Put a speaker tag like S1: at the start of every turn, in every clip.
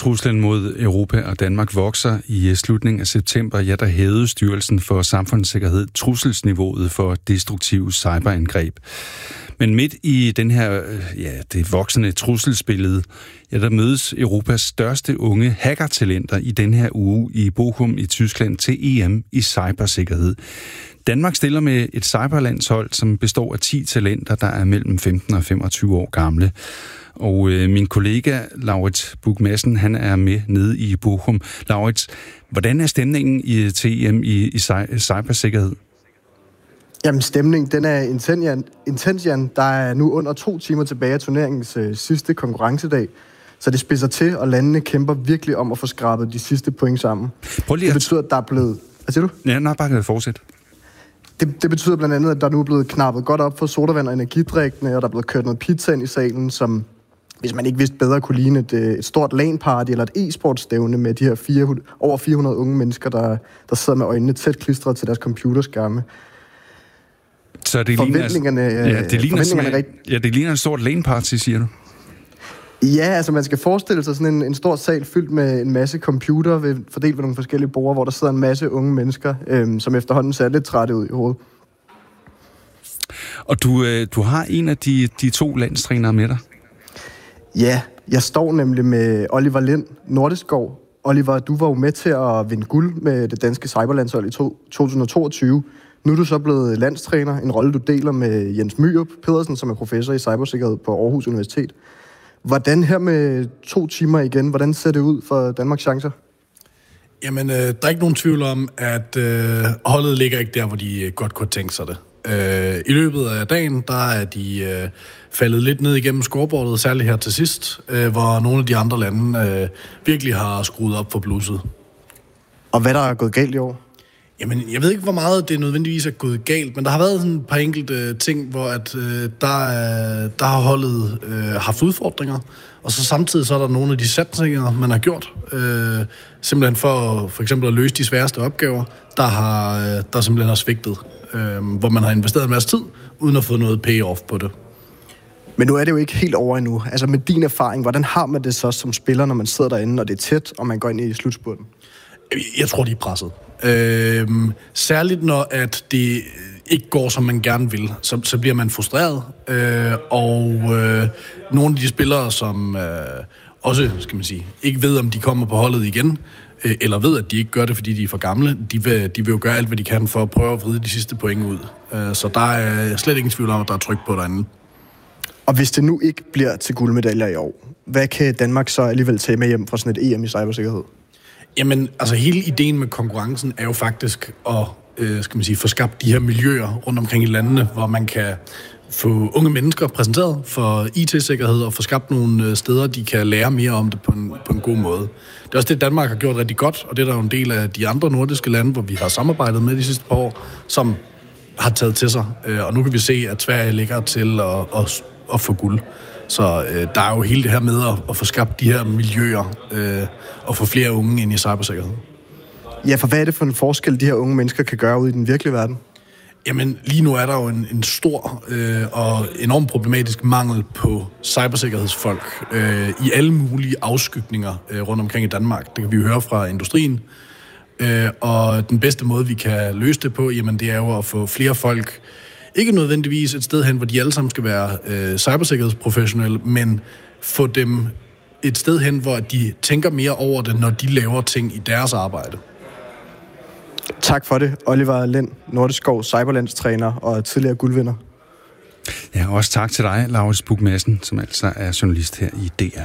S1: Truslen mod Europa og Danmark vokser. I slutningen af september, der hævede Styrelsen for Samfundssikkerhed trusselsniveauet for destruktive cyberangreb. Men midt i den her, det voksende trusselsbillede, der mødes Europas største unge hackertalenter i den her uge i Bochum i Tyskland til EM i cybersikkerhed. Danmark stiller med et cyberlandshold, som består af 10 talenter, der er mellem 15 og 25 år gamle. Og min kollega Laurits Buch Madsen, han er med nede i Bochum. Laurits, hvordan er stemningen til EM i cybersikkerhed?
S2: Jamen, stemningen, den er intens, Jan. Der er nu under 2 timer tilbage af turneringens sidste konkurrencedag. Så det spidser til, og landene kæmper virkelig om at få skrabet de sidste point sammen. Det betyder, at der er blevet... Hvad siger du?
S1: Ja, bare kan fortsætte.
S2: Det betyder blandt andet, at der nu er blevet knappet godt op for sodavand og energidrikkene, og der er blevet kørt noget pizza ind i salen, som, hvis man ikke vidste bedre, kunne ligne et stort LAN-party eller et e-sportstævne med de her over 400 unge mennesker, der sidder med øjnene tæt klistret til deres computerskærme.
S1: Så det ligner et stort LAN-party, siger du?
S2: Ja, altså man skal forestille sig sådan en stor sal fyldt med en masse computer fordelt ved nogle forskellige borde, hvor der sidder en masse unge mennesker, som efterhånden ser lidt trætte ud i hovedet.
S1: Og du har en af de 2 landstrænere med dig?
S2: Ja, jeg står nemlig med Oliver Lind Nordeskov. Oliver, du var jo med til at vinde guld med det danske cyberlandshold i 2022. Nu er du så blevet landstræner, en rolle du deler med Jens Myrup Pedersen, som er professor i cybersikkerhed på Aarhus Universitet. Hvordan her med 2 timer igen, hvordan ser det ud for Danmarks chancer?
S3: Jamen, der er ikke nogen tvivl om, at holdet ligger ikke der, hvor de godt kunne tænke sig det. I løbet af dagen, der er de faldet lidt ned igennem scoreboardet, særligt her til sidst, hvor nogle af de andre lande virkelig har skruet op for blusset.
S2: Og hvad der er gået galt i år?
S3: Jamen, jeg ved ikke, hvor meget det nødvendigvis er gået galt, men der har været sådan et par enkelte ting, hvor at, der har holdet haft udfordringer, og så samtidig så er der nogle af de satsninger, man har gjort, simpelthen for eksempel at løse de sværeste opgaver, der simpelthen har svigtet, hvor man har investeret en masse tid, uden at få noget payoff på det.
S2: Men nu er det jo ikke helt over endnu. Altså med din erfaring, hvordan har man det så som spiller, når man sidder derinde, og det er tæt, og man går ind i slutspurten?
S3: Jeg tror, de er presset. Særligt når at det ikke går, som man gerne vil, så bliver man frustreret. Nogle af de spillere, som også, skal man sige, ikke ved, om de kommer på holdet igen, eller ved, at de ikke gør det, fordi de er for gamle, de vil jo gøre alt, hvad de kan for at prøve at vride de sidste point ud. Så der er slet ingen tvivl om, at der er tryk på derinde.
S2: Og hvis det nu ikke bliver til guldmedaljer i år, hvad kan Danmark så alligevel tage med hjem fra sådan et EM i cybersikkerhed?
S3: Jamen, altså hele ideen med konkurrencen er jo faktisk at, få skabt de her miljøer rundt omkring i landene, hvor man kan få unge mennesker præsenteret for IT-sikkerhed og få skabt nogle steder, de kan lære mere om det på en god måde. Det er også det, Danmark har gjort rigtig godt, og det er der jo en del af de andre nordiske lande, hvor vi har samarbejdet med de sidste par år, som har taget til sig. Og nu kan vi se, at Sverige ligger til at få guld. Så der er jo hele det her med at få skabt de her miljøer og få flere unge ind i cybersikkerhed.
S2: Ja, for hvad er det for en forskel, de her unge mennesker kan gøre ude i den virkelige verden?
S3: Jamen, lige nu er der jo en stor og enormt problematisk mangel på cybersikkerhedsfolk i alle mulige afskygninger rundt omkring i Danmark. Det kan vi jo høre fra industrien. Og den bedste måde, vi kan løse det på, jamen, det er jo at få flere folk, ikke nødvendigvis et sted hen, hvor de alle sammen skal være cybersikkerhedsprofessionelle, men få dem et sted hen, hvor de tænker mere over det, når de laver ting i deres arbejde.
S2: Tak for det, Oliver Lind Nordeskov, cyberlandstræner og tidligere guldvinder.
S1: Ja, også tak til dig, Laurits Buch Madsen, som altså er journalist her i DR.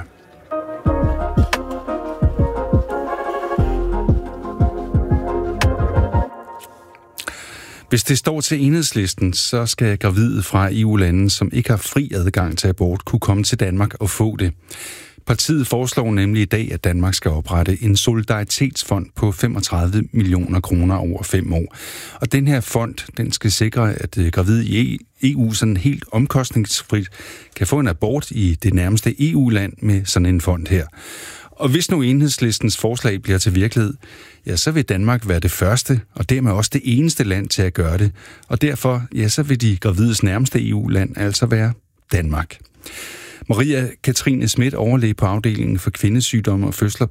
S1: Hvis det står til Enhedslisten, så skal gravide fra EU-lande, som ikke har fri adgang til abort, kunne komme til Danmark og få det. Partiet foreslår nemlig i dag, at Danmark skal oprette en solidaritetsfond på 35 millioner kroner over 5 år. Og den her fond, den skal sikre, at gravide i EU sådan helt omkostningsfrit kan få en abort i det nærmeste EU-land med sådan en fond her. Og hvis nu Enhedslistens forslag bliver til virkelighed, ja, så vil Danmark være det første, og dermed også det eneste land til at gøre det. Og derfor, ja, så vil de gravides nærmeste EU-land altså være Danmark. Maria Katrine Schmidt, overlæge på afdelingen for kvindesygdomme og fødsler